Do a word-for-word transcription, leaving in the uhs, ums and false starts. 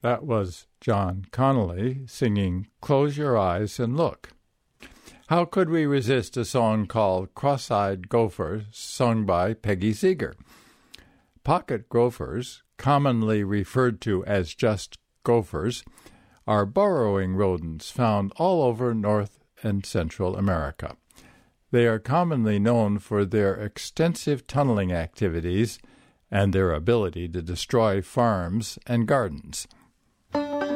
That was John Connolly singing Close Your Eyes and Look. How could we resist a song called Cross-Eyed Gopher, sung by Peggy Seeger? Pocket gophers, commonly referred to as just gophers, are burrowing rodents found all over North and Central America. They are commonly known for their extensive tunneling activities and their ability to destroy farms and gardens.